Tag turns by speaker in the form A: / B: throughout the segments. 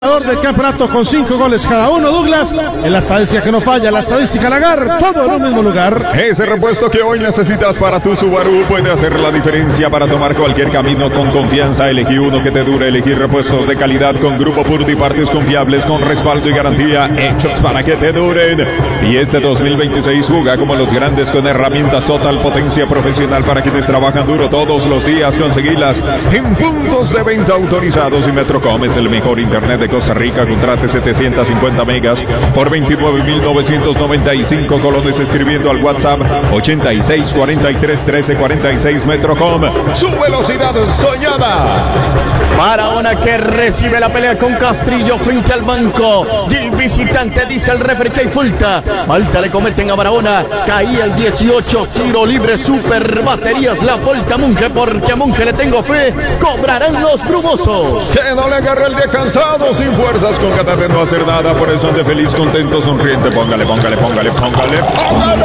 A: del campeonato con 5 goles cada uno. Douglas, en la estadística que no falla, la estadística Lagar, todo en un mismo lugar.
B: Ese repuesto que hoy necesitas para tu Subaru puede hacer la diferencia para tomar cualquier camino con confianza. Elegí uno que te dure, elegí repuestos de calidad con Grupo Purdy, partes confiables con respaldo y garantía hechos para que te duren. Y este 2026 juega como los grandes con herramientas Total, potencia profesional para quienes trabajan duro todos los días. Conseguilas en puntos de venta autorizados y Metrocom es el mejor internet de Costa Rica. Contrate 750 megas por 29.995 colones escribiendo al WhatsApp 86 43 13 46. Metrocom, su velocidad soñada.
C: Barahona que recibe la pelea con Castrillo frente al banco del visitante. Dice el referee que hay falta. Falta le cometen a Barahona. Caía el 18, tiro libre, super baterías. La falta a Monje, porque a Monje le tengo fe. Cobrarán los brumosos.
B: Que no le agarre el día cansado, sin fuerzas, con ganas de no hacer nada. Por eso ande feliz, contento, sonriente. Póngale, póngale, póngale, póngale, póngale.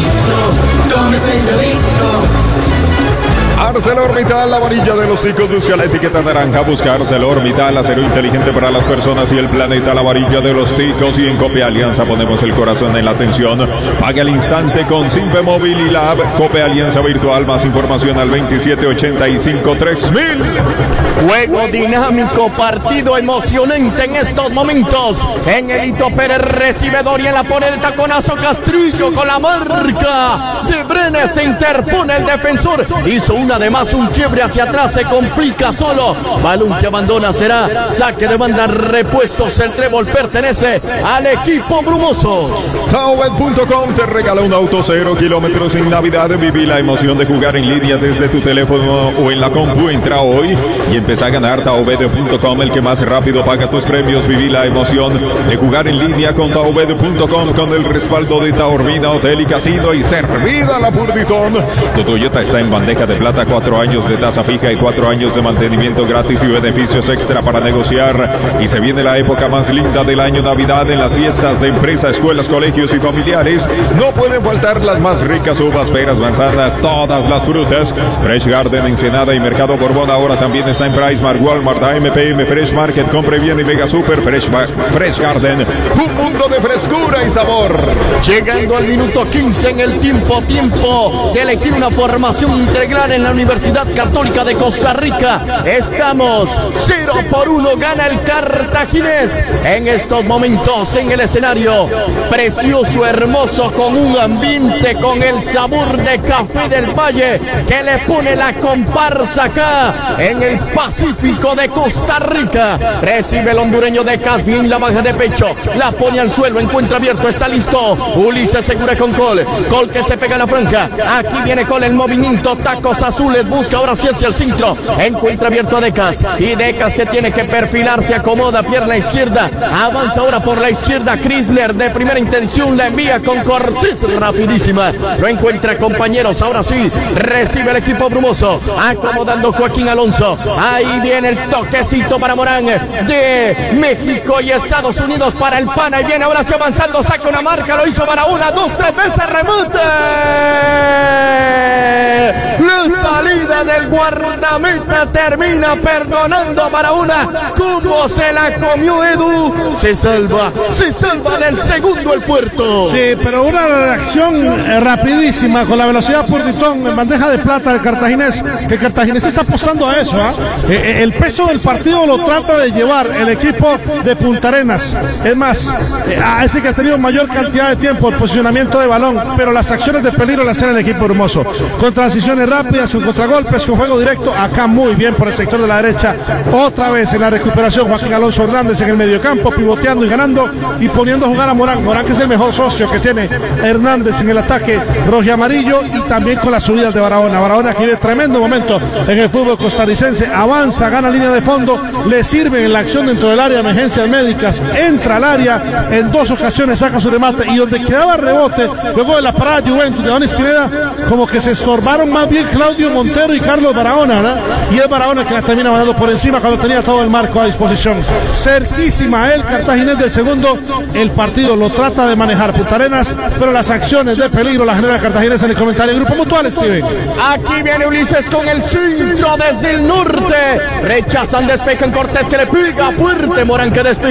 B: ArcelorMittal, la varilla de los chicos, busca la etiqueta naranja, busca ArcelorMittal, acero inteligente para las personas y el planeta, la varilla de los ticos. Y en Cope Alianza ponemos el corazón en la atención. Paga al instante con Simpe Móvil y la app Cope Alianza Virtual. Más información al 2785-3000.
C: Juego dinámico, partido emocionante en estos momentos. En Elito Pérez recibidor y en la pone el taconazo Castrillo con la marca de Brenes. Se interpone el defensor. Hizo una de más, un quiebre hacia atrás, se complica solo. Balón que abandona, será saque de banda, repuestos. El trébol pertenece al equipo brumoso.
B: Taobet.com te regala un auto 0 kilómetros en Navidad. Viví la emoción de jugar en línea desde tu teléfono o en la compu. Entra hoy y empieza a ganar. Taobet.com, el que más rápido paga tus premios. Viví la emoción de jugar en línea con Taobet.com, con el respaldo de Taorbina Hotel y Casino. Y servida la Purditón. Tu Toyota está en bandeja de plata, 4 años de tasa fija y 4 años de mantenimiento gratis y beneficios extra para negociar. Y se viene la época más linda del año, Navidad, en las fiestas de empresa, escuelas, colegios y familiares. No pueden faltar las más ricas uvas, peras, manzanas, todas las frutas. Fresh Garden, Ensenada y Mercado Borbón ahora también está en PriceMart, Walmart, AMPM, Fresh Market. Compre bien y Mega Super. Fresh Garden, un mundo de frescura y sabor.
C: Llegando al minuto 15 en el tiempo de elegir una formación integral en la Universidad Católica de Costa Rica. Estamos 0-1, gana el cartaginés en estos momentos en el escenario. Precioso, hermoso, con un ambiente, con el sabor de Café del Valle que le pone la comparsa acá en el Pacífico de Costa Rica. Recibe el hondureño de Cas, bien la baja de pecho, la pone al suelo, encuentra abierto, está listo. Ulises Segura con Cole que se pega a la franja. Aquí viene Cole, el movimiento, tacos azules, busca ahora sí hacia el centro, encuentra abierto a Decas, y Decas que tiene que perfilarse, acomoda pierna izquierda, avanza ahora por la izquierda. Chrysler de primera intención la envía con Cortés, rapidísima, lo encuentra compañeros. Ahora sí recibe el equipo brumoso, acomodando Joaquín Alonso. Ahí viene el toquecito para Morán de México y Estados Unidos para el Pana, y viene ahora sí avanzando, saca una marca, lo hizo para 1, 2, 3 veces, remate. La salida del guardameta termina perdonando para una. ¿Cómo se la comió Edu? Se salva del segundo el Puerto.
A: Sí, pero una reacción rapidísima con la velocidad Purditón en bandeja de plata del cartaginés, que el cartaginés está apostando a eso. El peso del partido lo trata de llevar el equipo de Punta Arenas. Es más, a ese que ha tenido mayor cantidad de tiempo el posicionamiento de balón, pero las acciones de peligro las tiene el equipo hermoso, con transiciones rápidas, con contragolpes, con juego directo. Acá muy bien por el sector de la derecha, otra vez en la recuperación Joaquín Alonso Hernández en el mediocampo, pivoteando y ganando y poniendo a jugar a Morán, que es el mejor socio que tiene Hernández en el ataque rojiamarillo, y también con las subidas de Barahona que vive tremendo momento en el fútbol costarricense. Avanza, gana línea de fondo, le sirve en la acción dentro del área de emergencias médicas, entra al área en 2 ocasiones, saca su remate, y donde quedaba rebote luego de la parada de Juventus de Donis Pineda, como que se estorbaron más bien Claudio Montero y Carlos Barahona, ¿no? Y es Barahona que la termina mandando por encima cuando tenía todo el marco a disposición. Cerquísima el cartaginés del segundo. El partido lo trata de manejar Punta Arenas, pero las acciones de peligro las genera Cartaginés en el comentario. Grupo Mutual, Steven.
C: Aquí viene Ulises con el centro desde el norte. Rechazan, despejan Cortés que le pega fuerte. Morán que despeja.